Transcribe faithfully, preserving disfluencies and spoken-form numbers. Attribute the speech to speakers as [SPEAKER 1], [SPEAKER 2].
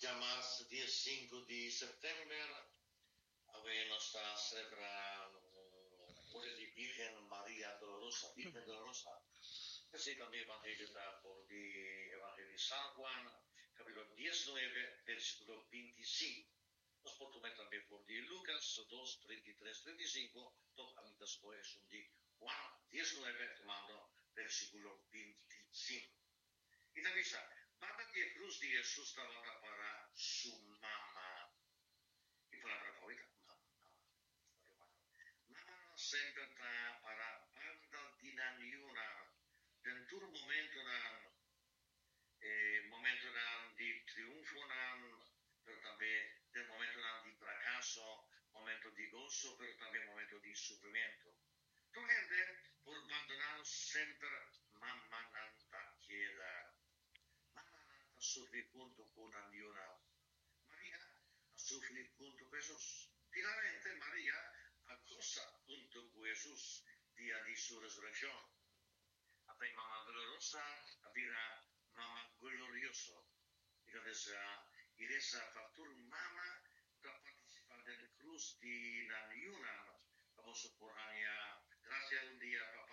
[SPEAKER 1] Chiamarsi dia cinco di settembre, aveva nostra celebra pure di Virgen Maria Dolorosa, Virgen Dolorosa. Così también Evangelio da por di Evangelio di San Juan, capítulo diecinueve, versículo veinticinco. Nos podemos también por di Lucas dos, treinta y tres, treinta y cinco, dos años después, un di Juan diecinueve, mando versículo veinticinco. Y también sabe, manda que cruz de Jesús trabaja para su mamá. Y palabra favorita, mamá. Mamá sempre está para banda di naniuna, dentro un momento na, eh, momento na di triunfo na, pero también del momento na di fracaso, momento di gozo, pero también momento di sufrimiento. Tu gente, por abandonar sempre mamma nanta chieda. Mamma nanta sufrir junto con Andiona. María a sufrir junto con Jesús. Finalmente María acosa junto con Jesús día de su resurrección. Après mamma dolorosa, avira mamma glorioso. Entonces, uh, y esa factura mamma para participar de la cruz de la niuna. Vamos a por aña, gracias un día para